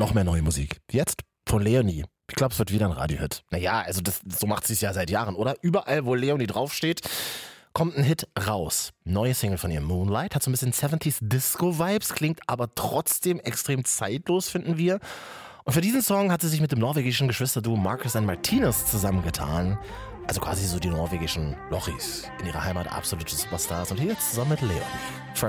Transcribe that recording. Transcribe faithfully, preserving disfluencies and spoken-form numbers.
noch mehr neue Musik. Jetzt von Leonie. Ich glaube, es wird wieder ein Radiohit. Naja, also das, so macht sie es ja seit Jahren, oder? Überall, wo Leonie draufsteht, kommt ein Hit raus. Neue Single von ihr, Moonlight, hat so ein bisschen siebziger Disco-Vibes, klingt aber trotzdem extrem zeitlos, finden wir. Und für diesen Song hat sie sich mit dem norwegischen Geschwisterduo Marcus and Martinez zusammengetan. Also quasi so die norwegischen Lochis. In ihrer Heimat absolute Superstars. Und hier jetzt zusammen mit Leonie.